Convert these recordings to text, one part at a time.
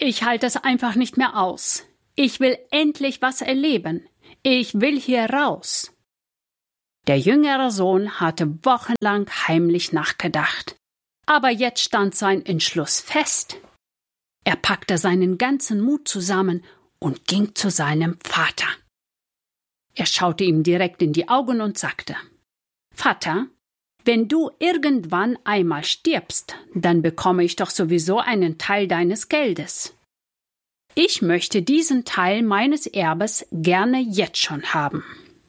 Ich halte es einfach nicht mehr aus. Ich will endlich was erleben. Ich will hier raus. Der jüngere Sohn hatte wochenlang heimlich nachgedacht. Aber jetzt stand sein Entschluss fest. Er packte seinen ganzen Mut zusammen und ging zu seinem Vater. Er schaute ihm direkt in die Augen und sagte: Vater, wenn du irgendwann einmal stirbst, dann bekomme ich doch sowieso einen Teil deines Geldes. Ich möchte diesen Teil meines Erbes gerne jetzt schon haben.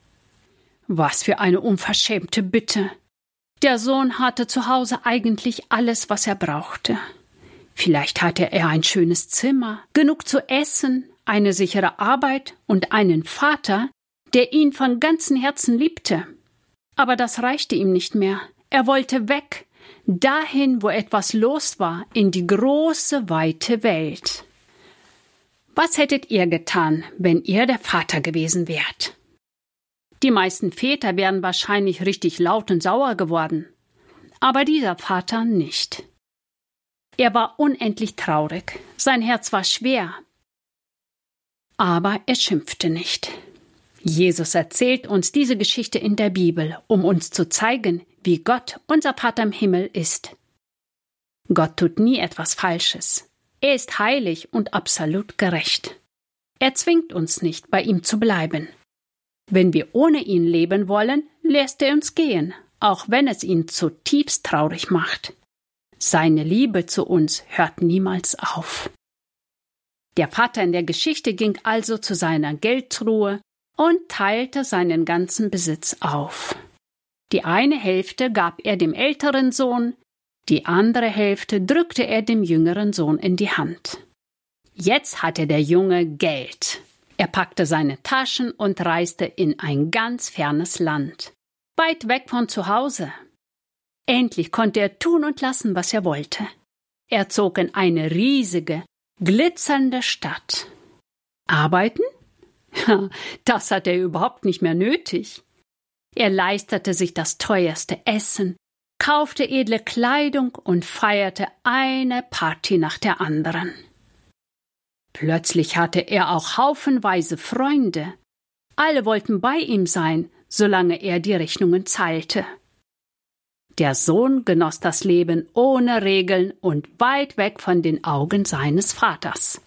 Was für eine unverschämte Bitte. Der Sohn hatte zu Hause eigentlich alles, was er brauchte. Vielleicht hatte er ein schönes Zimmer, genug zu essen, eine sichere Arbeit und einen Vater, der ihn von ganzem Herzen liebte. Aber das reichte ihm nicht mehr. Er wollte weg, dahin, wo etwas los war, in die große, weite Welt. Was hättet ihr getan, wenn ihr der Vater gewesen wärt? Die meisten Väter wären wahrscheinlich richtig laut und sauer geworden. Aber dieser Vater nicht. Er war unendlich traurig. Sein Herz war schwer. Aber er schimpfte nicht. Jesus erzählt uns diese Geschichte in der Bibel, um uns zu zeigen, wie Gott, unser Vater im Himmel, ist. Gott tut nie etwas Falsches. Er ist heilig und absolut gerecht. Er zwingt uns nicht, bei ihm zu bleiben. Wenn wir ohne ihn leben wollen, lässt er uns gehen, auch wenn es ihn zutiefst traurig macht. Seine Liebe zu uns hört niemals auf. Der Vater in der Geschichte ging also zu seiner Geldtruhe und teilte seinen ganzen Besitz auf. Die eine Hälfte gab er dem älteren Sohn, die andere Hälfte drückte er dem jüngeren Sohn in die Hand. Jetzt hatte der Junge Geld. Er packte seine Taschen und reiste in ein ganz fernes Land, weit weg von zu Hause. Endlich konnte er tun und lassen, was er wollte. Er zog in eine riesige, glitzernde Stadt. Arbeiten? Das hatte er überhaupt nicht mehr nötig. Er leistete sich das teuerste Essen, kaufte edle Kleidung und feierte eine Party nach der anderen. Plötzlich hatte er auch haufenweise Freunde. Alle wollten bei ihm sein, solange er die Rechnungen zahlte. Der Sohn genoss das Leben ohne Regeln und weit weg von den Augen seines Vaters.